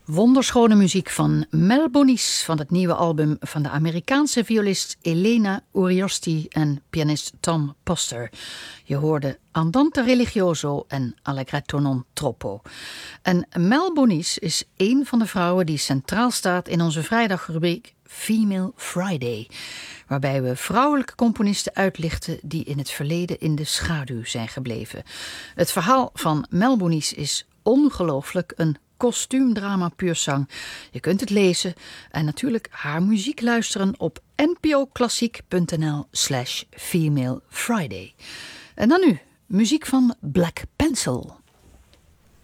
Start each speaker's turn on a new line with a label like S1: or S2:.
S1: Wonderschone muziek van Mel Bonis van het nieuwe album van de Amerikaanse violist Elena Uriosti en pianist Tom Poster. Je hoorde Andante Religioso en Allegretto non troppo. En Mel Bonis is één van de vrouwen die centraal staat in onze vrijdagrubriek Female Friday, waarbij we vrouwelijke componisten uitlichten die in het verleden in de schaduw zijn gebleven. Het verhaal van Mel Bonis is ongelooflijk, een kostuumdrama puur zang. Je kunt het lezen en natuurlijk haar muziek luisteren op npoklassiek.nl/Female Friday. En dan nu, muziek van Black Pencil.